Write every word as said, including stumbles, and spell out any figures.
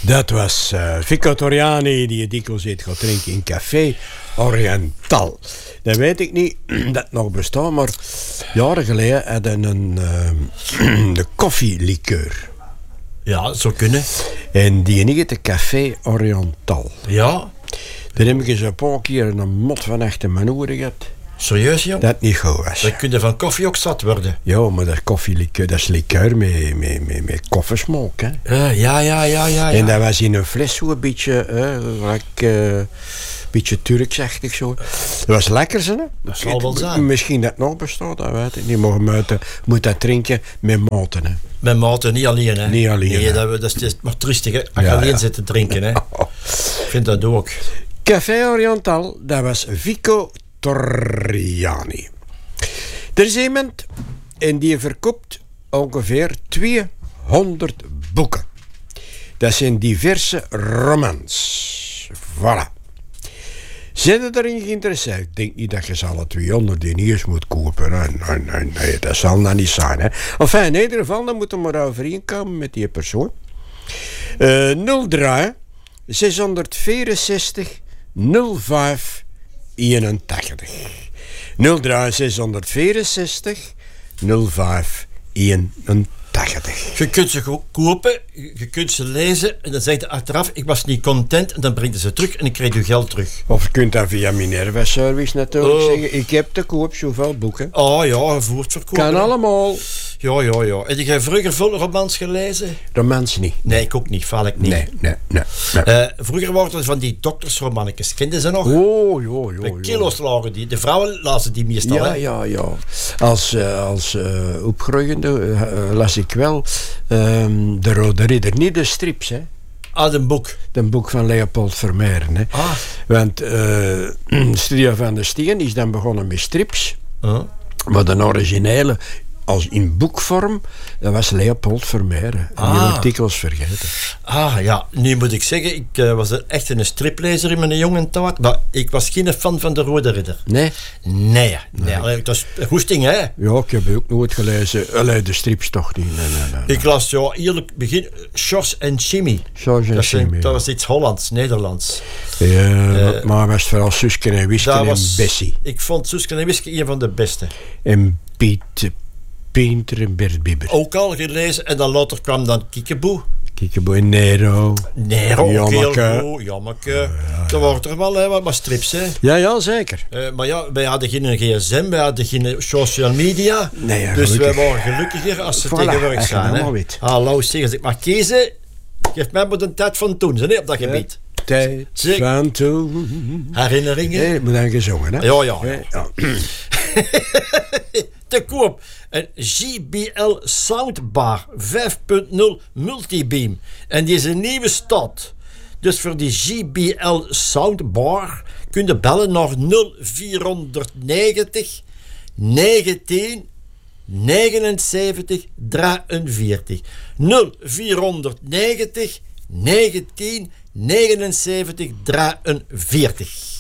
Dat was uh, Vico Torriani die je dikwijls heeft gaan drinken in Café Oriental. Dat weet ik niet dat het nog bestaat, maar jaren geleden hadden een uh, de koffielikeur. Ja, dat zou kunnen. En die heette Café Oriental. Ja. Daar heb ik eens een paar keer een mot van echte manoeren gehad. Serieus, joh? Dat niet goed was. Dan kun je van koffie ook zat worden. Ja, maar dat koffielikeur, dat is likeur met, met, met, met koffiesmook, hè. Uh, ja, ja, ja, ja. En dat was in een fles zo een beetje, uh, like, uh, beetje Turksachtig zo. Dat was lekker, hè? Dat zal wel zijn. Misschien dat nog bestaat, dat weet ik niet. Maar je moet, moet dat drinken met maten, hè. Met maten, niet alleen, hè. Niet alleen, Nee, hè. dat, dat is maar triestig, hè. Als je Ja, alleen ja. zit te drinken, hè. Ik vind dat ook. Café Oriental, dat was Vico Torriani. Er is iemand en die verkoopt ongeveer tweehonderd boeken. Dat zijn diverse romans. Voilà. Zijn er erin geïnteresseerd? Ik denk niet dat je ze alle tweehonderd in eerst moet kopen. Nee, nee, nee, nee, dat zal nou niet zijn. Hè. Enfin, in ieder geval, dan moeten we maar overeenkomen met die persoon. Uh, nul drie zeshonderdvierenzestig nul vijf eenentachtig. nul drie zeshonderdvierenzestig nul vijf eenentachtig. Je kunt ze go- kopen, je kunt ze lezen en dan zeg je achteraf, ik was niet content en dan brengt je ze terug en ik krijg je geld terug. Of je kunt dat via Minerva Service natuurlijk Oh. zeggen. Ik heb te koop zoveel boeken. Oh ja, voortverkopen. Kan hè. allemaal. Ja, ja, ja. Heb jij vroeger veel romans gelezen? Romans niet. Nee, ik ook niet, val ik niet. Nee, nee, nee. nee. Uh, vroeger waren er van die doktersromannetjes, kenden ze nog? Oh, jo, jo, Bij jo. kilo's lagen die. De vrouwen lazen die meestal. Ja, hè? ja, ja. Als, uh, als uh, opgroeiende uh, las ik wel um, De Rode Ridder. Niet de strips, hè. Ah, een boek. Een boek van Leopold Vermeeren. Hè. Ah. Want uh, Studio van der Steen is dan begonnen met strips. Uh. Maar de originele, als in boekvorm, dat was Leopold Vermeeren. En die Ah. heb ik dikwijls vergeten. Ah, ja. Nu moet ik zeggen, ik uh, was er echt een striplezer in mijn jonge tijd, maar ik was geen fan van de Rode Ridder. Nee? Nee, nee. Allee, dat is goesting, hè. Ja, ik heb ook nooit gelezen. Allee, de strips toch niet. Nee, nee, nee, nee. Ik las, ja, eerlijk begin, Sjors en Jimmy. George en Dat, zijn- Jimmy, dat ja. was iets Hollands, Nederlands. Ja, Eh, maar was vooral Suske en Wiske Dat en was, Bessie. ik vond Suske en Wiske een van de beste. En Piet, Pinter en Bert Bieber. Ook al gelezen en dan later kwam dan Kiekeboe. Kiekeboe en Nero. Nee, ook Jammeke. heel goed. Jammeke. Er waren er wel hè, wat, wat strips, hè. Ja, ja, zeker. Uh, maar ja, wij hadden geen gsm, wij hadden geen social media. Nee, ja, dus wij gelukkig. waren gelukkiger als ze Voilà, tegenwoordig als je gaan. dat hè. maar weet. Hallo, zeg, als ik mag kiezen, geef mij maar de tijd van toen, hè, op dat gebied. Tijd Zeg. van toen. Herinneringen. Hé, moet dan gezongen, hè? Ja, ja. Hé, ja. Te koop een J B L Soundbar vijf punt nul Multibeam. En die is een nieuwe stad. Dus voor die J B L Soundbar kun je bellen naar nul vierhonderdnegentig negentien negenenzeventig drieënveertig. nul vierhonderdnegentig negentien negenenzeventig drieënveertig.